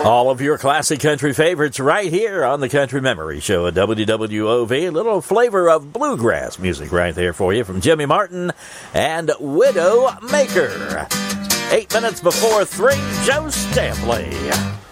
All of your classic country favorites right here on the Country Memory Show at WWOV. A little flavor of bluegrass music right there for you from Jimmy Martin and Widow Maker. 8 minutes before 3, Joe Stampley.